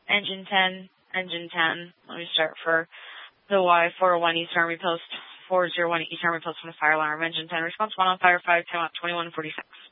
Engine 10, Engine 10. Let me start for the Y401 East Army Post, 401 East Army Post from the fire alarm. Engine 10, response 1 on fire 5, time out 2146.